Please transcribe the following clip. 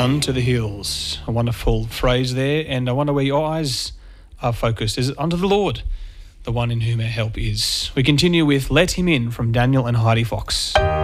unto the hills. A wonderful phrase there, and I wonder where your eyes are focused. Is it unto the Lord, the one in whom our help is? We continue with Let Him In from Daniel and Heidi Fox.